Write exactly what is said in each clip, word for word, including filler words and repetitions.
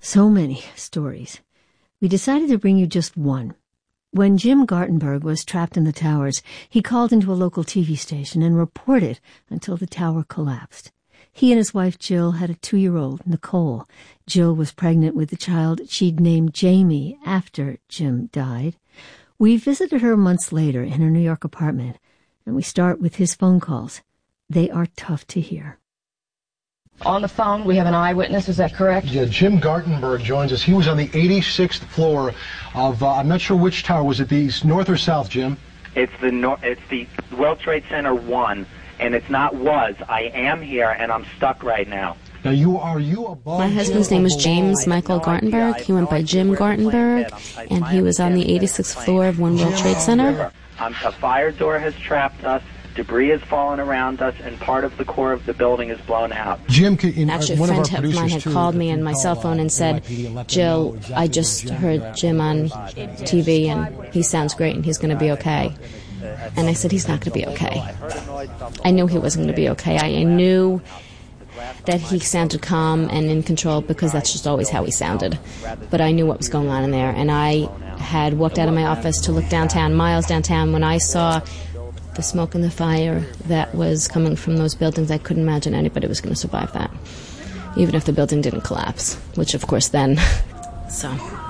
So many stories. We decided to bring you just one. When Jim Gartenberg was trapped in the towers, he called into a local T V station and reported until the tower collapsed. He and his wife Jill had a two-year-old, Nicole. Jill was pregnant with the child she'd named Jamie after Jim died. We visited her months later in her New York apartment, and we start with his phone calls. They are tough to hear. On the phone, we have an eyewitness, is that correct? Yeah, Jim Gartenberg joins us. He was on the eighty-sixth floor of, uh, I'm not sure which tower. Was it the north or south, Jim? It's the nor- It's the World Trade Center one, and it's not was. I am here, and I'm stuck right now. Now, you are you above... My husband's name was James Michael Gartenberg. He went by Jim Gartenberg, and he was on the eighty-sixth floor of One World Trade Center. Um, a fire door has trapped us. Debris has fallen around us, and part of the core of the building is blown out. Jim, in, Actually, a friend of mine had called me on my cell phone and said, Jill, I just heard Jim on T V, and he sounds great, and he's going to be okay. And I said, he's not going to be okay. I knew he wasn't going to be okay. I, I knew that he sounded calm and in control because that's just always how he sounded. But I knew what was going on in there, and I had walked out of my office to look downtown, miles downtown, when I saw the smoke and the fire that was coming from those buildings. I couldn't imagine anybody was going to survive that, even if the building didn't collapse, which of course then, so.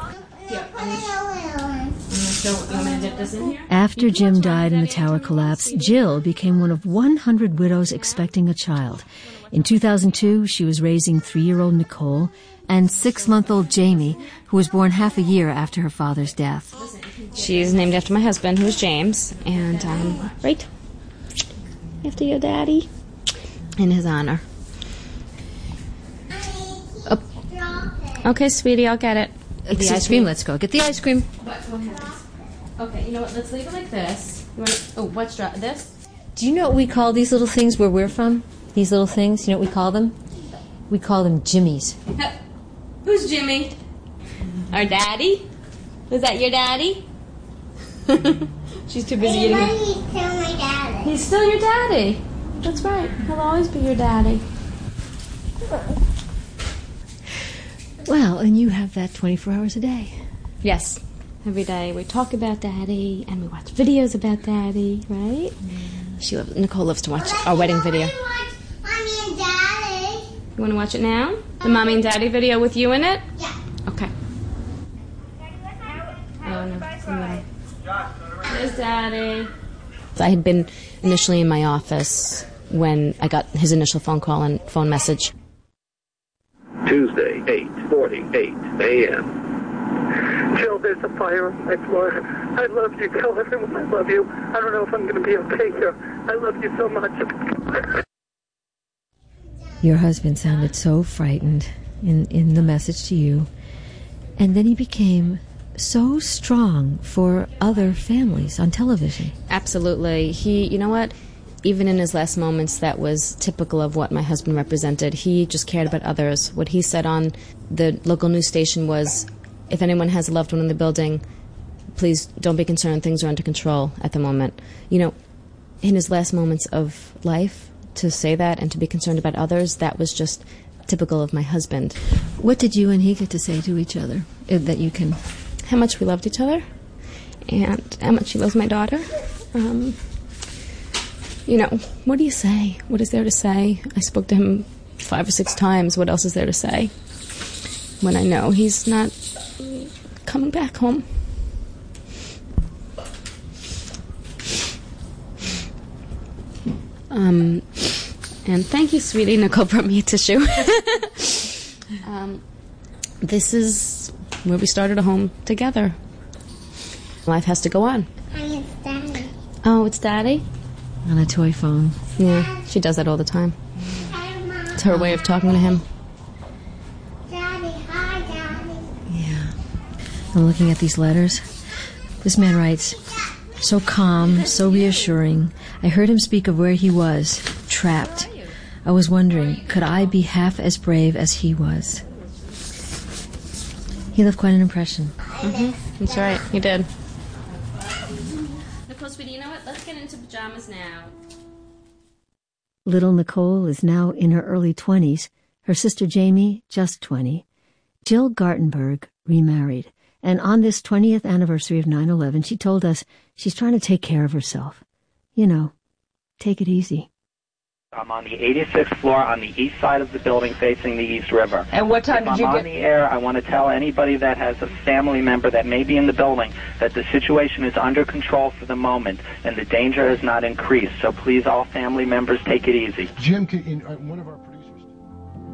After Jim died and the tower collapsed, Jill became one of one hundred widows expecting a child. In two thousand two, she was raising three-year-old Nicole and six-month-old Jamie, who was born half a year after her father's death. She's named after my husband, who's James, and um, right after your daddy, in his honor. Oh. Okay, sweetie, I'll get it. The ice cream. Let's go get the ice cream. Okay, you know what? Let's leave it like this. You want, oh, what's dry? This? Do you know what we call these little things where we're from? These little things, you know what we call them? We call them Jimmies. Who's Jimmy? Our daddy? Was that your daddy? She's too busy eating. He's still my daddy. He's still your daddy. That's right. He'll always be your daddy. Well, and you have that twenty-four hours a day. Yes. Every day we talk about daddy and we watch videos about daddy, right? Mm. She loves, Nicole loves to watch our wedding video. Mommy and Daddy. You want to watch it now? The mommy and daddy video with you in it? Yeah. Okay. Oh, no. There's daddy. I had been initially in my office when I got his initial phone call and phone message. Tuesday, eight forty-eight a.m. Jill, there's a fire on my floor. I love you. Tell everyone I love you. I don't know if I'm going to be okay here. I love you so much. Your husband sounded so frightened in, in the message to you. And then he became so strong for other families on television. Absolutely. He, you know what? Even in his last moments, that was typical of what my husband represented. He just cared about others. What he said on the local news station was, if anyone has a loved one in the building, please don't be concerned. Things are under control at the moment. You know, in his last moments of life, to say that and to be concerned about others, that was just typical of my husband. What did you and he get to say to each other that you can... How much we loved each other and how much he loves my daughter. Um, you know, what do you say? What is there to say? I spoke to him five or six times. What else is there to say when I know he's not coming back home? Um, and thank you, sweetie. Nicole brought me a tissue. um, this is where we started a home together. Life has to go on. Hi, it's Daddy. Oh, it's Daddy? On a toy phone. Yeah, she does that all the time. Hi, Mom. It's her way of talking to him. Daddy, hi, Daddy. Yeah. I'm looking at these letters. This man writes, so calm, so reassuring. I heard him speak of where he was, trapped. I was wondering, could I be half as brave as he was? He left quite an impression. Mm-hmm. That's right, he did. Nicole, sweetie, you know what? Let's get into pajamas now. Little Nicole is now in her early twenties, her sister Jamie just twenty. Jill Gartenberg remarried, and on this twentieth anniversary of nine eleven, she told us she's trying to take care of herself. You know, take it easy. I'm on the eighty-sixth floor on the east side of the building facing the East River. And what time if did you I'm get... on the air, I want to tell anybody that has a family member that may be in the building that the situation is under control for the moment and the danger has not increased. So please, all family members, take it easy. Jim, in one of our